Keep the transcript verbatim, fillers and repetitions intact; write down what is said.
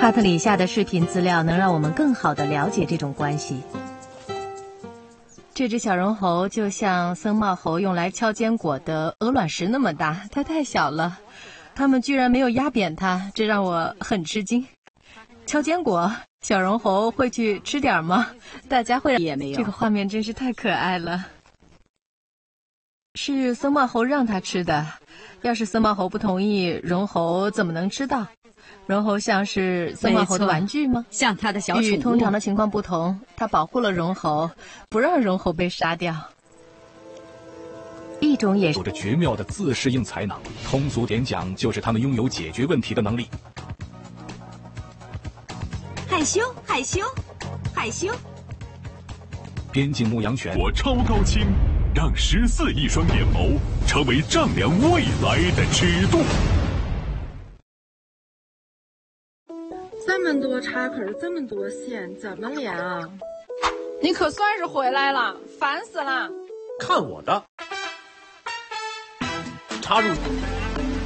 帕特里下的视频资料能让我们更好地了解这种关系。这只小绒猴就像僧帽猴用来敲坚果的鹅卵石那么大，它太小了，它们居然没有压扁它，这让我很吃惊。敲坚果，小绒猴会去吃点吗？大家会也没有。 这个画面真是太可爱了。是僧帽猴让它吃的，要是僧帽猴不同意，绒猴怎么能知道？绒猴像是僧帽猴的玩具吗？ 像它的小宠物。 与通常的情况不同，它保护了绒猴，不让绒猴被杀掉。一种也是有着绝妙的自适应才能，通俗点讲就是他们拥有解决问题的能力。 害羞，害羞，害羞。 边境牧羊犬， 我超高清，让十四亿双眼眸成为丈量未来的尺度。 这么多插口，这么多线，怎么连啊？ 你可算是回来了，烦死了！ 看我的，插入